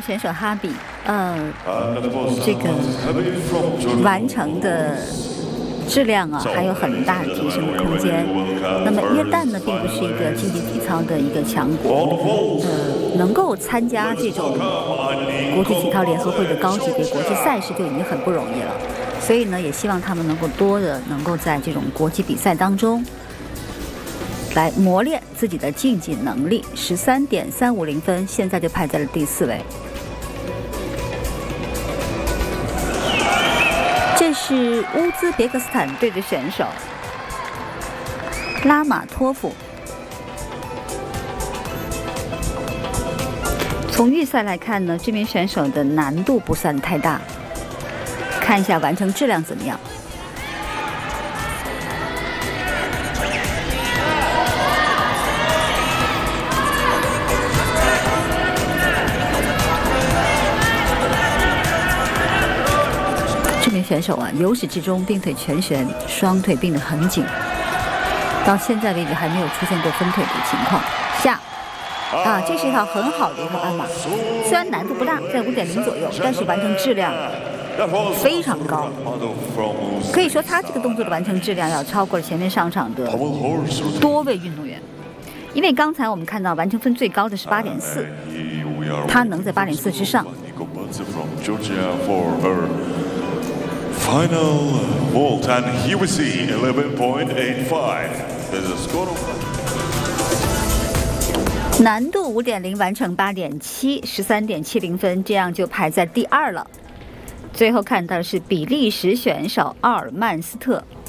选手哈比，这个完成的质量啊，还有很大提升的空间。那么约旦呢，并不是一个竞技体操的一个强国，能够参加这种国际体操联合会的高级别国际赛事就已经很不容易了。所以呢，也希望他们能够在这种国际比赛当中来磨练自己的竞技能力。13.350分，现在就排在了第4位。这是乌兹别克斯坦队的选手拉马托夫。从预赛来看呢，这名选手的难度不算太大，看一下完成质量怎么样。这名选手啊，由始至终并腿全旋，双腿并得很紧，到现在为止还没有出现过分腿的情况。下这是一套很好的一套鞍马，虽然难度不大，在5.0左右，但是完成质量非常高，可以说他这个动作的完成质量要超过了前面上场的多位运动员。因为刚才我们看到完成分最高的是8.4，他能在8.4之上。 Final vault, and here we see 11.85. There's a score of... 难度5.0完成8.7 13.70分，这样就排在第2了。最后看到的是比利时选手奥尔曼斯特。